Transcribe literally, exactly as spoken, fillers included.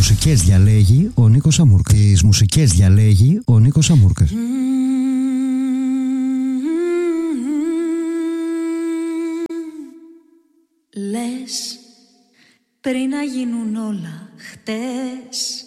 μουσικές διαλέγει ο Νίκος Σαμούρκας. Τις μουσικές διαλέγει ο Νίκος Σαμούρκας. Λες πριν να γίνουν όλα χτες,